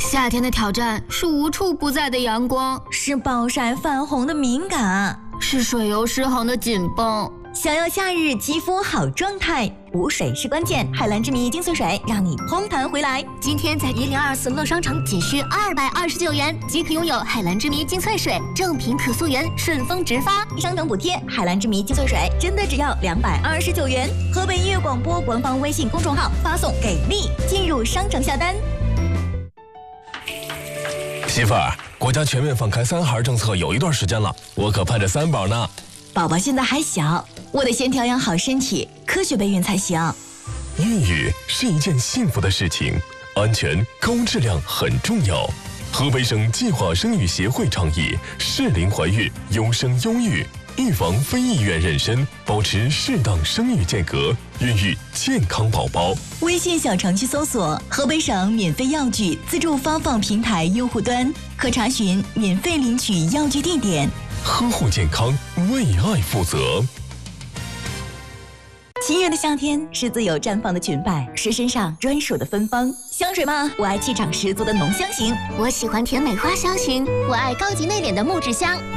夏天的挑战是无处不在的阳光， 是暴晒泛红的敏感， 是水油失衡的紧绷。 想要夏日肌肤好状态，补水是关键。海蓝之谜精粹水让你嘭弹回来。 今天在1024乐商城仅需229元即可拥有海蓝之谜精粹水，正品可溯源，顺丰直发， 商城补贴。海蓝之谜精粹水真的只要229元。河北音乐广播官方微信公众号发送给力进入商城下单。 媳妇儿，国家全面放开3孩政策有一段时间了，我可盼着3宝呢。 宝宝现在还小，我得先调养好身体，科学备孕才行。 孕育是一件幸福的事情，安全高质量很重要。河北省计划生育协会倡议适龄怀孕，优生优育，预防非意愿妊娠，保持适当生育间隔，孕育健康宝宝。 微信小程序搜索河北省免费药具自助发放平台用户端，可查询免费领取药具地点。 呵护健康，为爱负责。 七月的夏天是自由绽放的裙摆，是身上专属的芬芳。香水吗？我爱气场十足的浓香型。 我喜欢甜美花香型。我爱高级内敛的木质香。